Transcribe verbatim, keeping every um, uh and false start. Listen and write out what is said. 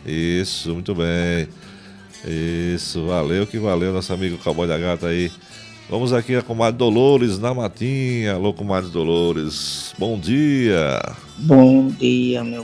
Isso, muito bem. Isso, valeu que valeu, nosso amigo Cowboy da Gata aí. Vamos aqui a comadre Dolores na Matinha. Alô, comadre Dolores. Bom dia. Bom dia, meu